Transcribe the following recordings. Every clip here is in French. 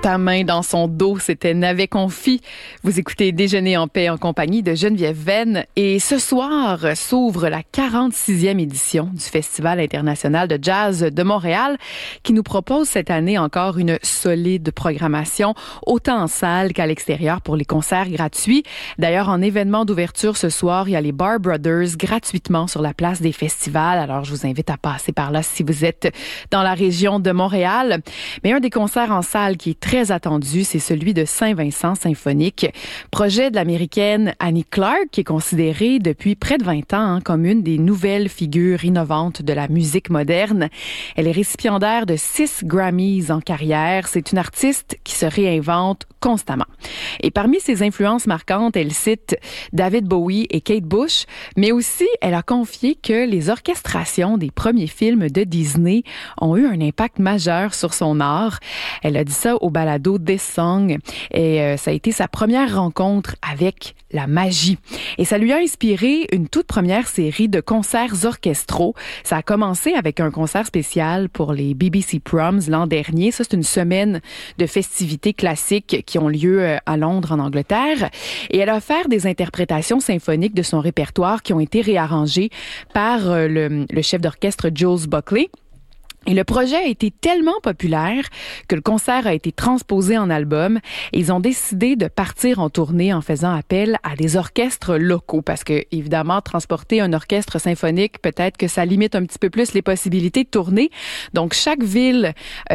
ta main dans son dos, c'était Navet Confi. Vous écoutez Déjeuner en paix en compagnie de Geneviève Venn. Et ce soir s'ouvre la 46e édition du Festival international de jazz de Montréal qui nous propose cette année encore une solide programmation, autant en salle qu'à l'extérieur pour les concerts gratuits. D'ailleurs, en événement d'ouverture ce soir, il y a les Bar Brothers gratuitement sur la place des festivals. Alors, je vous invite à passer par là si vous êtes dans la région de Montréal. Mais un des concerts en salle qui est très attendu, c'est celui de Saint-Vincent Symphonique, projet de l'américaine Annie Clark, qui est considérée depuis près de 20 ans comme une des nouvelles figures innovantes de la musique moderne. Elle est récipiendaire de 6 Grammys en carrière. C'est une artiste qui se réinvente constamment. Et parmi ses influences marquantes, elle cite David Bowie et Kate Bush, mais aussi elle a confié que les orchestrations des premiers films de Disney ont eu un impact majeur sur son art. Elle a dit ça au balado This Song et ça a été sa première rencontre avec la magie. Et ça lui a inspiré une toute première série de concerts orchestraux. Ça a commencé avec un concert spécial pour les BBC Proms l'an dernier. Ça, c'est une semaine de festivités classiques qui ont lieu à Londres, en Angleterre. Et elle a offert des interprétations symphoniques de son répertoire qui ont été réarrangées par le chef d'orchestre Jules Buckley. Et le projet a été tellement populaire que le concert a été transposé en album et ils ont décidé de partir en tournée en faisant appel à des orchestres locaux parce que, évidemment, transporter un orchestre symphonique, peut-être que ça limite un petit peu plus les possibilités de tourner. Donc, chaque ville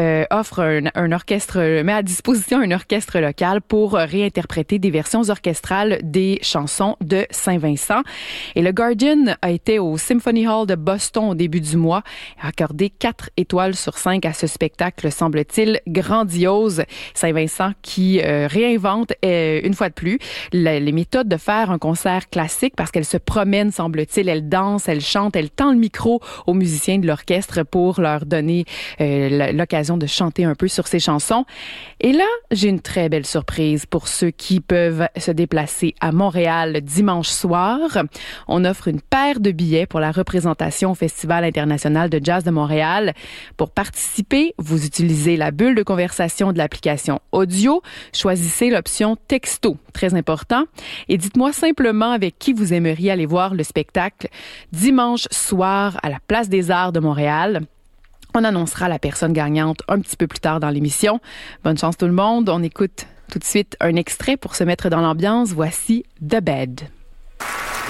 offre un orchestre, met à disposition un orchestre local pour réinterpréter des versions orchestrales des chansons de Saint-Vincent. Et le Guardian a été au Symphony Hall de Boston au début du mois et a accordé 4 étoiles sur 5 à ce spectacle, semble-t-il, grandiose. Saint-Vincent qui réinvente, une fois de plus, les méthodes de faire un concert classique parce qu'elle se promène, semble-t-il, elle danse, elle chante, elle tend le micro aux musiciens de l'orchestre pour leur donner l'occasion de chanter un peu sur ses chansons. Et là, j'ai une très belle surprise pour ceux qui peuvent se déplacer à Montréal dimanche soir. On offre une paire de billets pour la représentation au Festival international de jazz de Montréal. Pour participer, vous utilisez la bulle de conversation de l'application audio. Choisissez l'option texto, très important. Et dites-moi simplement avec qui vous aimeriez aller voir le spectacle dimanche soir à la Place des Arts de Montréal. On annoncera la personne gagnante un petit peu plus tard dans l'émission. Bonne chance tout le monde. On écoute tout de suite un extrait pour se mettre dans l'ambiance. Voici The Bed.